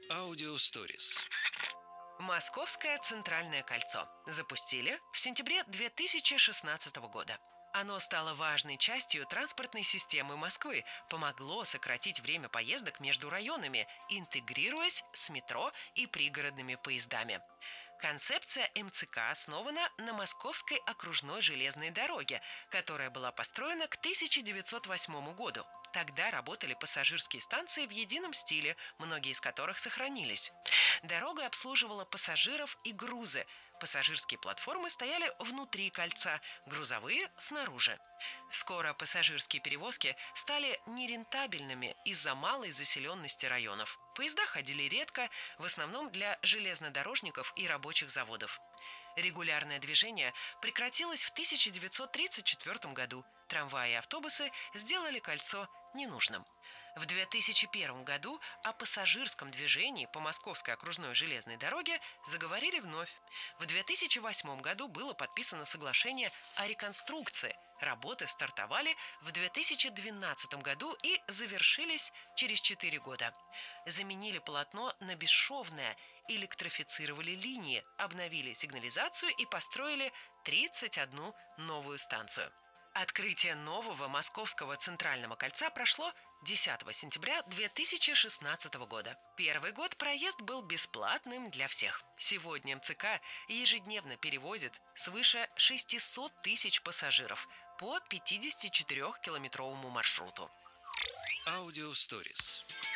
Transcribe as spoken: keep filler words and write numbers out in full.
Аудио Stories. Московское центральное кольцо запустили в сентябре две тысячи шестнадцатого года. Оно стало важной частью транспортной системы Москвы, помогло сократить время поездок между районами, интегрируясь с метро и пригородными поездами. Концепция эм цэ ка основана на Московской окружной железной дороге, которая была построена к тысяча девятьсот восьмому году. Тогда работали пассажирские станции в едином стиле, многие из которых сохранились. Дорога обслуживала пассажиров и грузы. Пассажирские платформы стояли внутри кольца, грузовые – снаружи. Скоро пассажирские перевозки стали нерентабельными из-за малой заселенности районов. Поезда ходили редко, в основном для железнодорожников и рабочих заводов. Регулярное движение прекратилось в тысяча девятьсот тридцать четвёртом году. Трамваи и автобусы сделали кольцо ненужным. В две тысячи первом году о пассажирском движении по Московской окружной железной дороге заговорили вновь. В две тысячи восьмом году было подписано соглашение о реконструкции. Работы стартовали в две тысячи двенадцатом году и завершились через четыре года. Заменили полотно на бесшовное, электрифицировали линии, обновили сигнализацию и построили тридцать одну новую станцию. Открытие нового Московского центрального кольца прошло десятого сентября две тысячи шестнадцатого года. Первый год проезд был бесплатным для всех. Сегодня эм цэ ка ежедневно перевозит свыше шестьсот тысяч пассажиров по пятидесятичетырёхкилометровому маршруту. Аудио Stories.